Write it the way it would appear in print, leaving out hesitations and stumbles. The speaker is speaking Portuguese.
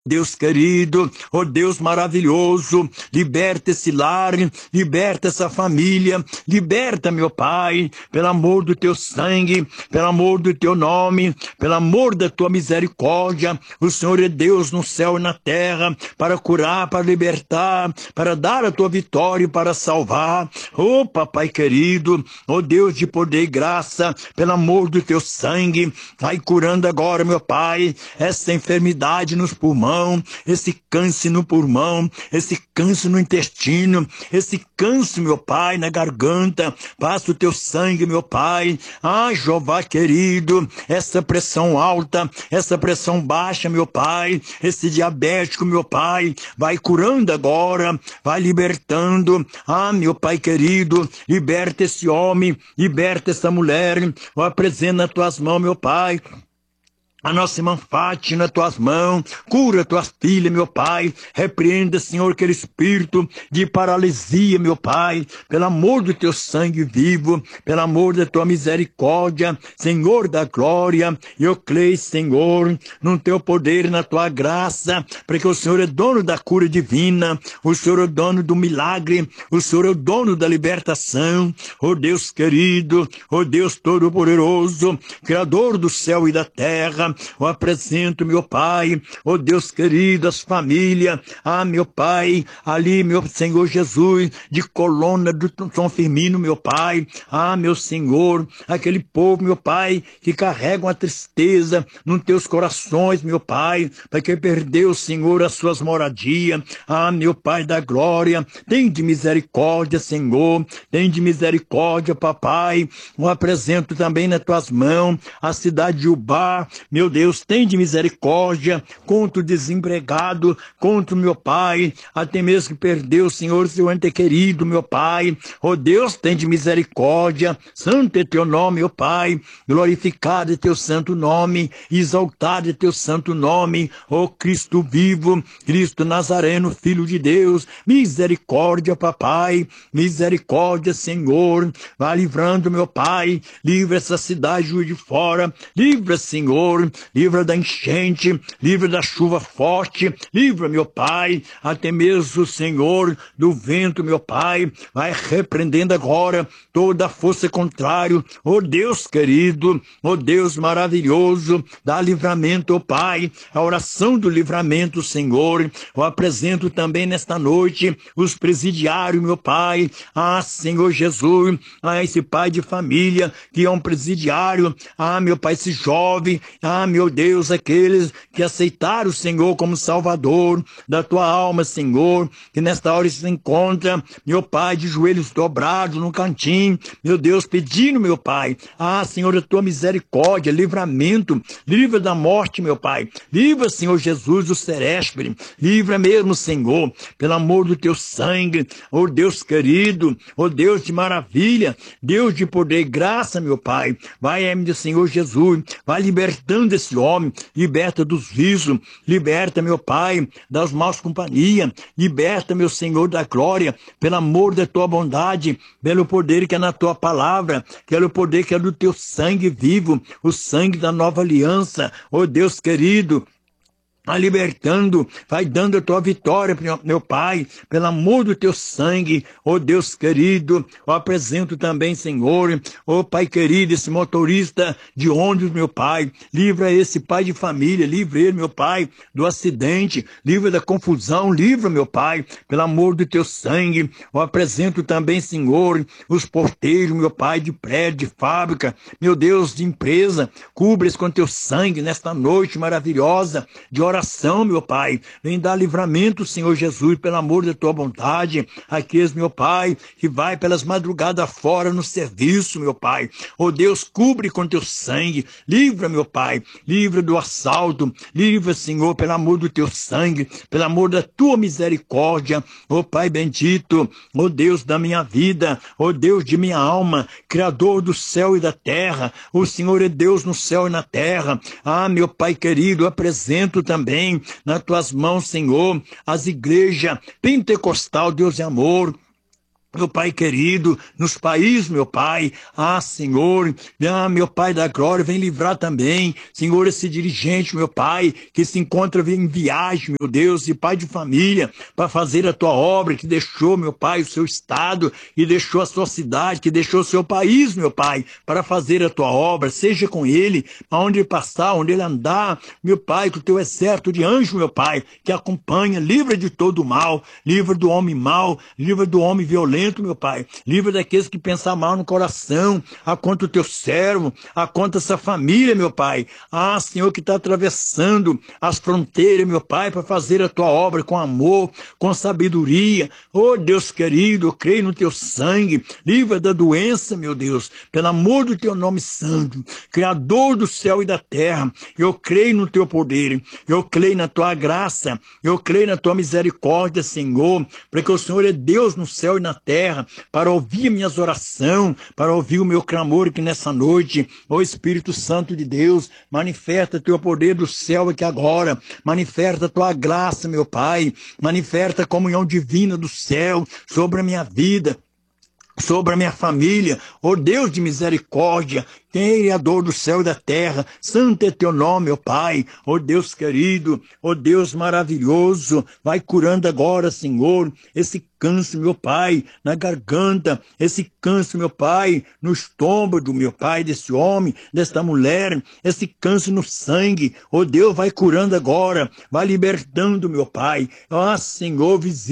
Deus querido, oh Deus maravilhoso, liberta esse lar, liberta essa família, liberta, meu Pai, pelo amor do teu sangue, pelo amor do teu nome, pelo amor da tua misericórdia. O Senhor é Deus no céu e na terra, para curar, para libertar, para dar a tua vitória e para salvar. Oh Papai querido, oh Deus de poder e graça, pelo amor do teu sangue, vai curando agora, meu Pai, essa enfermidade nos pulmões, esse câncer no pulmão, esse câncer no intestino, esse câncer, meu Pai, na garganta. Passa o teu sangue, meu Pai. Ah, Jeová querido, essa pressão alta, essa pressão baixa, meu Pai, esse diabético, meu Pai, vai curando agora, vai libertando. Ah, meu Pai querido, liberta esse homem, liberta essa mulher. Eu apresento nas tuas mãos, meu Pai, a nossa irmã Fátima, nas tuas mãos, cura tuas filhas, meu Pai, repreenda, Senhor, aquele espírito de paralisia, meu Pai, pelo amor do teu sangue vivo, pelo amor da tua misericórdia, Senhor da glória. Eu creio, Senhor, no teu poder e na tua graça, porque o Senhor é dono da cura divina, o Senhor é o dono do milagre, o Senhor é o dono da libertação. Oh Deus querido, oh Deus todo-poderoso, Criador do céu e da terra, eu apresento, meu Pai, oh Deus querido, as famílias, meu Pai, ali, meu Senhor Jesus, de Colônia do São Firmino, meu Pai, meu Senhor, aquele povo, meu Pai, que carrega uma tristeza nos teus corações, meu Pai, porque perdeu, Senhor, as suas moradias. Meu Pai da glória, tem de misericórdia, Senhor, tem de misericórdia, papai. Eu apresento também nas tuas mãos a cidade de Ubá, meu Deus, tem de misericórdia contra o desempregado, contra o meu Pai, até mesmo que perdeu, Senhor, seu ente querido, meu Pai. Oh Deus, tem de misericórdia, santo é teu nome, meu Pai, glorificado é teu santo nome, exaltado é teu santo nome, oh Cristo vivo, Cristo Nazareno, Filho de Deus. Misericórdia, papai, misericórdia, Senhor, vai livrando, meu Pai, livra essa cidade Juiz de Fora, livra, Senhor, livra da enchente, livra da chuva forte, livra, meu Pai, até mesmo, Senhor, do vento, meu Pai, vai repreendendo agora toda a força contrária. Oh Deus querido, oh Deus maravilhoso, dá livramento, oh Pai, a oração do livramento, Senhor. Eu apresento também nesta noite os presidiários, meu Pai, Senhor Jesus, esse pai de família que é um presidiário, meu Pai, esse jovem, meu Deus, aqueles que aceitaram o Senhor como Salvador da tua alma, Senhor, que nesta hora se encontra, meu Pai, de joelhos dobrados no cantinho, meu Deus, pedindo, meu Pai, Senhor, a tua misericórdia, livramento, livra da morte, meu Pai, livra, Senhor Jesus, do serésper, livra mesmo, Senhor, pelo amor do teu sangue, oh Deus querido, oh Deus de maravilha, Deus de poder e graça, meu Pai, vai, meu Senhor Jesus, vai libertando esse homem, liberta dos vícios, liberta, meu Pai, das más companhias, liberta, meu Senhor da glória, pelo amor da tua bondade, pelo poder que é na tua palavra, pelo poder que é do teu sangue vivo, o sangue da nova aliança, oh Deus querido, vai libertando, vai dando a tua vitória, meu Pai, pelo amor do teu sangue, oh Deus querido. Eu apresento também, Senhor, oh Pai querido, esse motorista de ônibus, meu Pai, livra esse pai de família, livra ele, meu Pai, do acidente, livra da confusão, livra, meu Pai, pelo amor do teu sangue. Eu apresento também, Senhor, os porteiros, meu Pai, de prédio, de fábrica, meu Deus, de empresa, cubra-os com teu sangue nesta noite maravilhosa de oração, meu Pai, vem dar livramento, Senhor Jesus, pelo amor da tua vontade, aqueles, meu Pai, que vai pelas madrugadas fora no serviço, meu Pai, oh Deus, cubre com teu sangue, livra, meu Pai, livra do assalto, livra, Senhor, pelo amor do teu sangue, pelo amor da tua misericórdia, oh Pai bendito, oh Deus da minha vida, oh Deus de minha alma, Criador do céu e da terra, o Senhor é Deus no céu e na terra. Meu Pai querido, eu apresento também nas tuas mãos, Senhor, as igrejas pentecostal, Deus de amor, meu Pai querido, nos países, meu Pai. Senhor, meu Pai da glória, vem livrar também, Senhor, esse dirigente, meu Pai, que se encontra em viagem, meu Deus, e pai de família, para fazer a tua obra, que deixou, meu Pai, o seu estado, e deixou a sua cidade, que deixou o seu país, meu Pai, para fazer a tua obra. Seja com ele, aonde ele passar, onde ele andar, meu Pai, com o teu exército de anjos, meu Pai, que acompanha, livra de todo o mal, livra do homem mau, livra do homem violento, meu Pai, livra daqueles que pensam mal no coração, a conta o teu servo, a conta essa família, meu Pai. Senhor, que está atravessando as fronteiras, meu Pai, para fazer a tua obra com amor, com sabedoria. Deus querido, eu creio no teu sangue, livra da doença, meu Deus, pelo amor do teu nome santo, Criador do céu e da terra. Eu creio no teu poder, eu creio na tua graça, eu creio na tua misericórdia, Senhor, porque o Senhor é Deus no céu e na terra, para ouvir minhas orações, para ouvir o meu clamor, que nessa noite, Espírito Santo de Deus, manifesta teu poder do céu aqui agora, manifesta tua graça, meu Pai, manifesta a comunhão divina do céu sobre a minha vida, sobre a minha família. Deus de misericórdia, Criador do céu e da terra, santo é teu nome, meu Pai. Deus querido, Deus maravilhoso, vai curando agora, Senhor, esse câncer, meu Pai, na garganta, esse câncer, meu Pai, no estômago, meu Pai, desse homem, desta mulher, esse câncer no sangue. Deus, vai curando agora, vai libertando, meu Pai. Senhor, visita